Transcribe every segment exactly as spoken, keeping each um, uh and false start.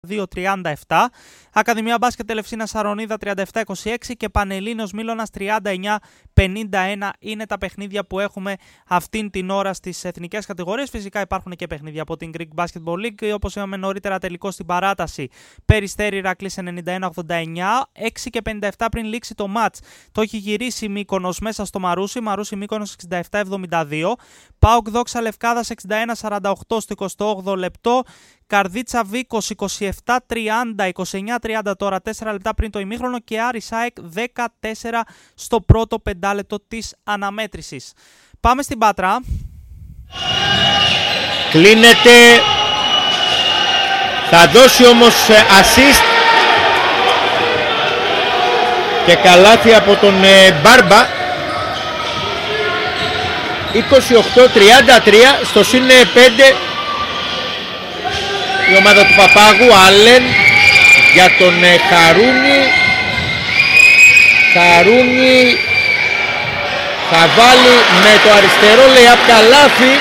δύο τριάντα επτά, Ακαδημία Μπάσκετ Ελευσίνα Σαρονίδα τριάντα επτά είκοσι έξι και Πανελλήνιος Μήλωνας τριάντα εννιά πενήντα ένα είναι τα παιχνίδια που έχουμε αυτήν την ώρα στις εθνικές κατηγορίες. Φυσικά υπάρχουν και παιχνίδια από την Greek Basketball League, όπως είπαμε νωρίτερα, τελικό στην παράταση Περιστέρι Ηρακλής ενενήντα ένα ογδόντα εννιά, έξι και πενήντα επτά πριν λήξει το μάτς. Το έχει γυρίσει Μύκονος μέσα στο Μαρούσι, Μαρούσι Μύκονος εξήντα επτά εβδομήντα δύο, ΠΑΟΚ Δόξα Λευκάδας εξήντα ένα σαράντα οκτώ στο εικοστό όγδοο λεπτό, Καρδίτσα Βίκος είκοσι επτά τριάντα, είκοσι εννιά τριάντα τώρα, τέσσερα λεπτά πριν το ημίχρονο και Άρης ΑΕΚ δεκατέσσερα στο πρώτο πεντάλεπτο της αναμέτρησης. Πάμε στην Πάτρα. Κλείνεται, θα δώσει όμως assist και καλάθι από τον ε, Μπάρμπα. είκοσι οκτώ τριάντα τρία στο συν πέντε η ομάδα του Παπάγου. Άλεν για τον ε, Χαρούνι. Χαρούνι θα βάλει με το αριστερό lay-up καλάθι.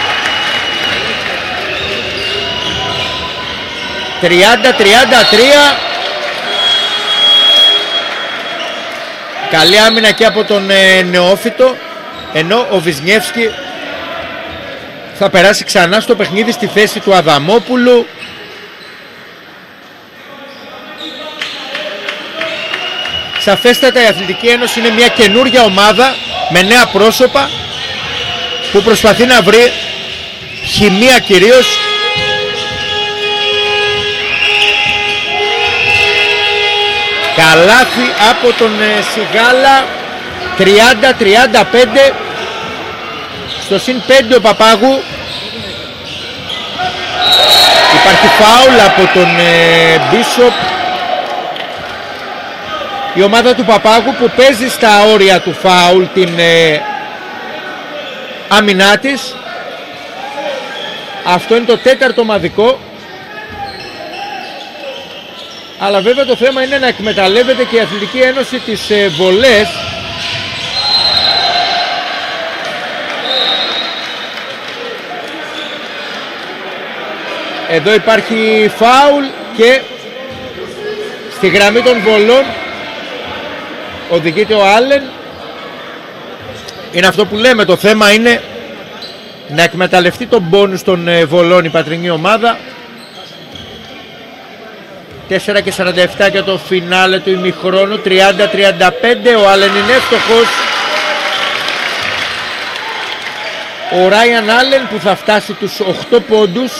τριάντα τριάντα τρία. Καλή άμυνα και από τον ε, Νεόφυτο, ενώ ο Βυσνιεύσκι θα περάσει ξανά στο παιχνίδι στη θέση του Αδαμόπουλου. Σαφέστατα η Αθλητική Ένωση είναι μια καινούργια ομάδα με νέα πρόσωπα που προσπαθεί να βρει χημεία κυρίως. Καλάθι από τον Σιγάλα, τριάντα τριάντα πέντε στο συν πέντε ο Παπάγου. Υπάρχει φάουλ από τον Μπίσοπ. Η ομάδα του Παπάγου που παίζει στα όρια του φάουλ την ε, άμυνά της. Αυτό είναι το τέταρτο ομαδικό. Αλλά βέβαια το θέμα είναι να εκμεταλλεύεται και η Αθλητική Ένωση τις ε, βολές. Εδώ υπάρχει φάουλ και στη γραμμή των βολών οδηγείται ο Άλεν. Είναι αυτό που λέμε, το θέμα είναι να εκμεταλλευτεί τον πόνους των ε, βολών η πατρινή ομάδα. τέσσερα και σαράντα επτά για το φινάλε του ημιχρόνου, τριάντα τριάντα πέντε. Ο Άλεν είναι εύστοχος. Ο Ράιαν Άλεν που θα φτάσει τους οκτώ πόντους.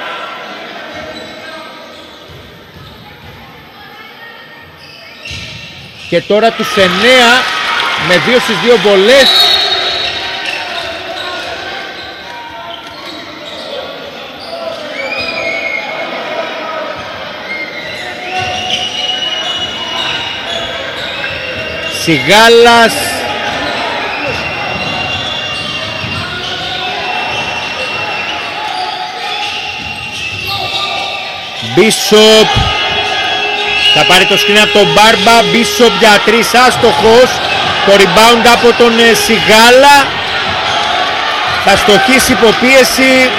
Και τώρα τους εννέα με δύο στις δύο βολές. Σιγάλας. Μπίσοπ. Θα πάρει το σκριν από τον Μπάρμπα. Μπίσοπ για τρεις, άστοχος. Το rebound από τον Σιγάλα. Θα στοχίσει υποπίεση.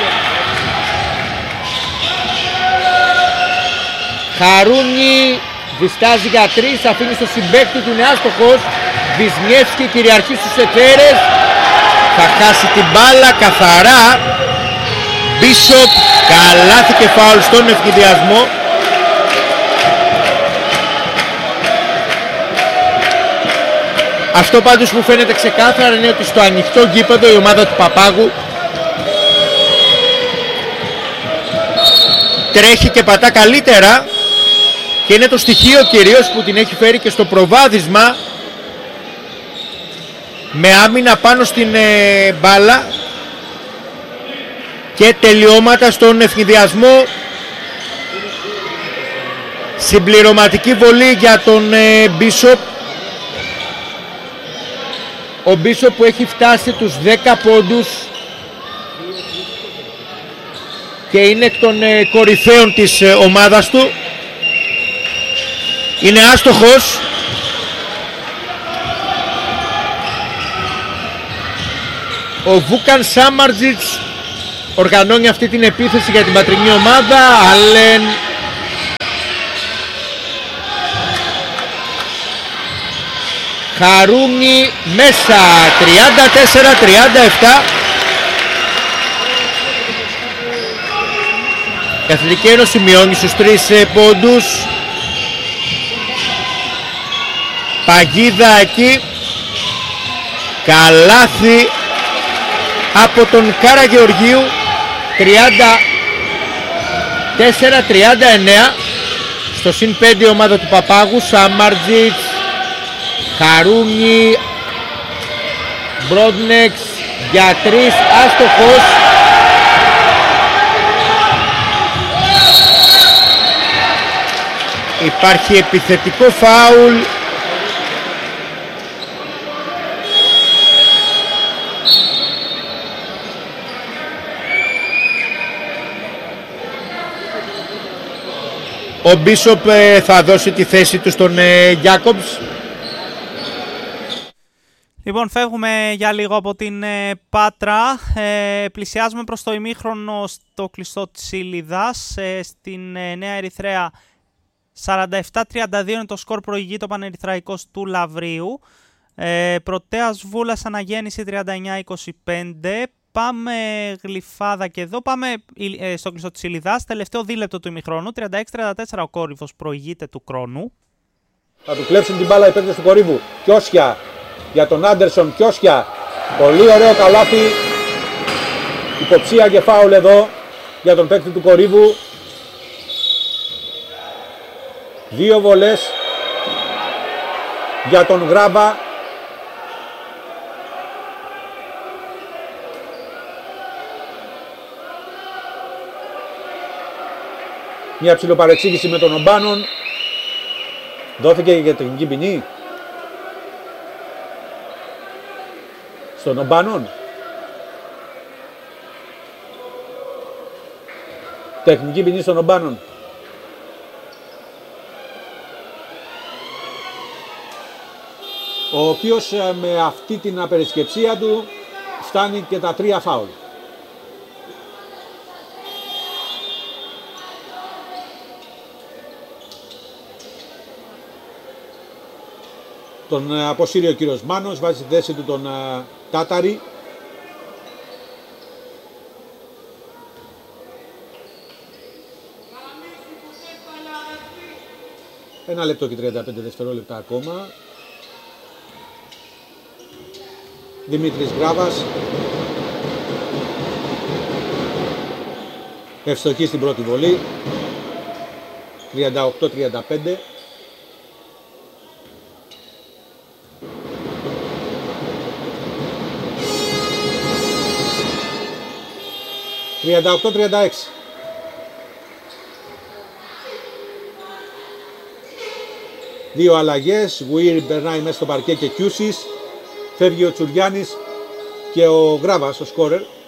Χαρούνι διστάζει για τρεις, αφήνει στο συμπαίκτη του, είναι άστοχος. Βυσνιεύσκι κυριαρχεί στους εταίρες. Θα χάσει την μπάλα καθαρά. Μπίσοπ, καλάθι και φάουλ στον ευκαιδιασμό. Αυτό πάντως που φαίνεται ξεκάθαρα είναι ότι στο ανοιχτό γήπεδο η ομάδα του Παπάγου τρέχει και πατά καλύτερα και είναι το στοιχείο κυρίως που την έχει φέρει και στο προβάδισμα με άμυνα πάνω στην ε, μπάλα και τελειώματα στον ευνηδιασμό. Συμπληρωματική βολή για τον ε, Μπίσοπ. Ο Μπίσοπ που έχει φτάσει τους δέκα πόντους και είναι εκ των ε, κορυφαίων της ε, ομάδας του. Είναι άστοχος. Ο Βούκαν Σάμαρτζιτς οργανώνει αυτή την επίθεση για την πατρινή ομάδα. Άλεν Χαρούνι μέσα, τριάντα τέσσερα τριάντα επτά. Η Αθλητική Ένωση μειώνει στους τρεις πόντους. Παγίδα εκεί. Καλάθι από τον Καραγεωργίου. Τριάντα τέσσερα τριάντα εννέα. Στο συν πέντε ομάδα του Παπάγου. Σάμαρτζιτς, Χαρούνι, Μπρόντνεξ για τρεις, άστοχος. Υπάρχει επιθετικό φάουλ. Ο Μπίσοπ ε, θα δώσει τη θέση του στον ε, Γιάκομπς. Λοιπόν, φεύγουμε για λίγο από την ε, Πάτρα. Ε, πλησιάζουμε προς το ημίχρονο στο κλειστό της Ήλιδας. Ε, στην ε, Νέα Ερυθρέα σαράντα επτά τριάντα δύο είναι το σκορ, προηγείται ο Πανερυθραϊκός του Λαβρίου. Ε, Πρωτέας Βούλας Αναγέννηση τριάντα εννέα είκοσι πέντε. Πάμε Γλυφάδα και εδώ. Πάμε ε, στο κλειστό της Ήλιδας. Τελευταίο δίλεπτο του ημιχρόνου. τριάντα έξι τριάντα τέσσερα ο Κόρυβος προηγείται του χρόνου. Θα του κλέψουν την μπάλα οι παίκτες του Κορύβου. Κιόσια για τον Άντερσον. Κιόσια. Πολύ ωραίο καλάθι. Υποψία και φάουλ εδώ για τον παίκτη του Κορύβου. Δύο βολές για τον Γράβα. Μια ψιλοπαρεξήγηση με τον Ομπάνον. Δόθηκε για τεχνική ποινή στον Ομπάνον. Τεχνική ποινή στον Ομπάνον. Ο οποίος με αυτή την απερισκεψία του φτάνει και τα τρία φάουλ. Τον αποσύρει ο κύριος Μάνος, βάζει στη θέση του τον uh, Τάταρη. Ένα λεπτό και τριάντα πέντε δευτερόλεπτα ακόμα. Δημήτρης Γράβας. Ευστοχή στην πρώτη βολή. τριάντα οκτώ τριάντα πέντε. τριάντα οκτώ τριάντα έξι. Δύο αλλαγές. Γουίρ περνάει μέσα στο παρκέ και Κιούσης. Φεύγει ο Τσουριάνης και ο Γράβας, ο σκόρερ.